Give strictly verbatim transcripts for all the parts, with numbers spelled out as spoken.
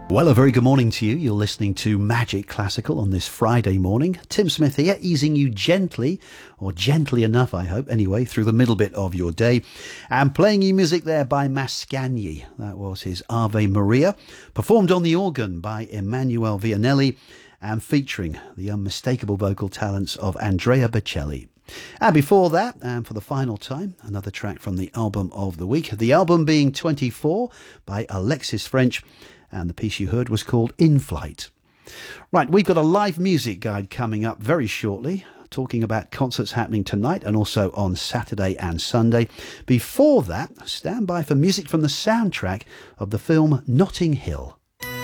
Well, a very good morning to you. You're listening to Magic Classical on this Friday morning. Tim Smith here, easing you gently, or gently enough, I hope, anyway, through the middle bit of your day. And playing you music there by Mascagni. That was his Ave Maria, performed on the organ by Emanuele Vianelli, and featuring the unmistakable vocal talents of Andrea Bocelli. And before that, and for the final time, another track from the album of the week. The album being twenty-four by Alexis French, and the piece you heard was called In Flight. Right, we've got a live music guide coming up very shortly, talking about concerts happening tonight and also on Saturday and Sunday. Before that, stand by for music from the soundtrack of the film Notting Hill.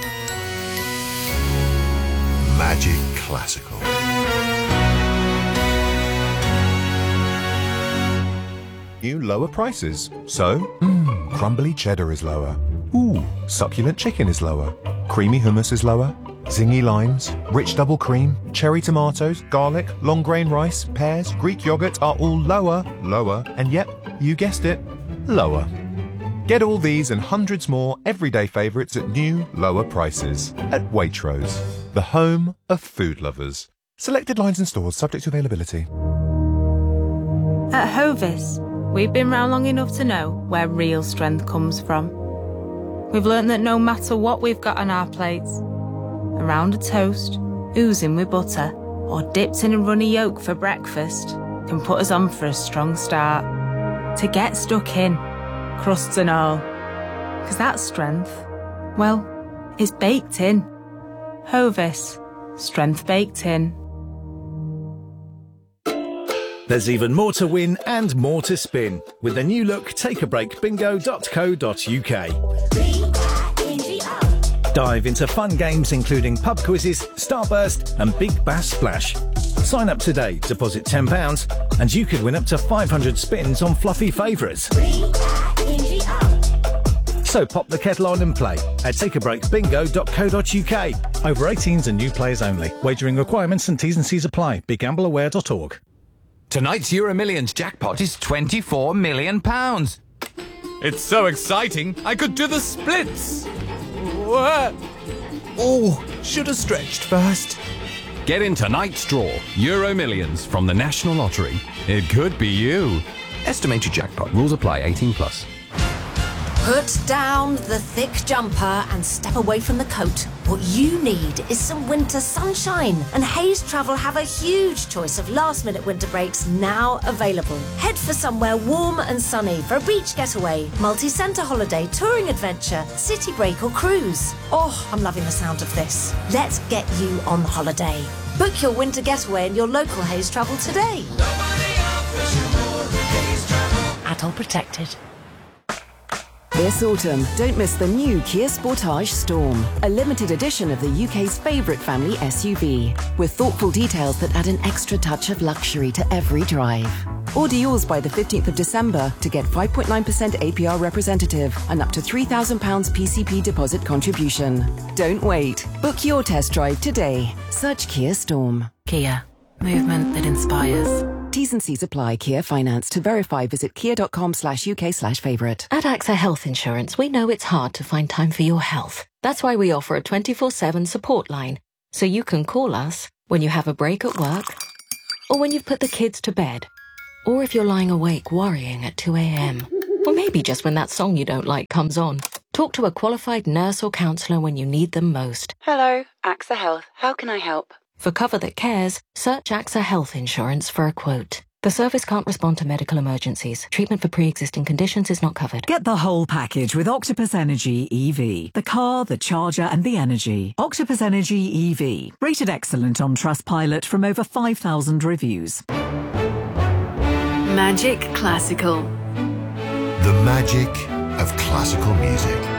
Magic Classical. New lower prices. So, mm, crumbly cheddar is lower. Ooh, succulent chicken is lower. Creamy hummus is lower. Zingy limes, rich double cream, cherry tomatoes, garlic, long grain rice, pears, Greek yogurt are all lower, lower, and yep, you guessed it, lower. Get all these and hundreds more everyday favourites at new, lower prices at Waitrose, the home of food lovers. Selected lines and stores subject to availability. At Hovis, we've been round long enough to know where real strength comes from. We've learnt that no matter what we've got on our plates, a round of toast, oozing with butter, or dipped in a runny yolk for breakfast can put us on for a strong start. To get stuck in, crusts and all. Because that strength, well, it's baked in. Hovis, strength baked in. There's even more to win and more to spin with the new look take a break bingo dot co dot uk. Dive into fun games including pub quizzes, Starburst and Big Bass Splash. Sign up today, deposit ten pounds and you could win up to five hundred spins on fluffy favourites. So pop the kettle on and play at take a break bingo dot co dot uk. Over eighteens and new players only. Wagering requirements and T's and C's apply. be gamble aware dot org. Tonight's Euro Millions jackpot is twenty-four million pounds. It's so exciting, I could do the splits. What? Oh, should have stretched first. Get in tonight's draw, Euro Millions from the National Lottery. It could be you. Estimated jackpot. Rules apply. eighteen plus. Put down the thick jumper and step away from the coat. What you need is some winter sunshine, and Hayes Travel have a huge choice of last-minute winter breaks now available. Head for somewhere warm and sunny for a beach getaway, multi-centre holiday, touring adventure, city break or cruise. Oh, I'm loving the sound of this. Let's get you on holiday. Book your winter getaway in your local Hayes Travel today. Adult protected. This autumn, don't miss the new Kia Sportage Storm, a limited edition of the U K's favourite family S U V, with thoughtful details that add an extra touch of luxury to every drive. Order yours by the fifteenth of December to get five point nine percent A P R representative and up to three thousand pounds P C P deposit contribution. Don't wait. Book your test drive today. Search Kia Storm. Kia. Movement that inspires. T's and C's apply. Kia Finance. To verify, visit kia.com slash UK slash favourite. At AXA Health Insurance, we know it's hard to find time for your health. That's why we offer a twenty-four seven support line. So you can call us when you have a break at work, or when you've put the kids to bed, or if you're lying awake worrying at two a.m, or maybe just when that song you don't like comes on. Talk to a qualified nurse or counsellor when you need them most. Hello, AXA Health. How can I help? For cover that cares, search AXA Health Insurance for a quote. The service can't respond to medical emergencies. Treatment for pre-existing conditions is not covered. Get the whole package with Octopus Energy E V. The car, the charger and the energy. Octopus Energy E V. Rated excellent on Trustpilot from over five thousand reviews. Magic Classical. The magic of classical music.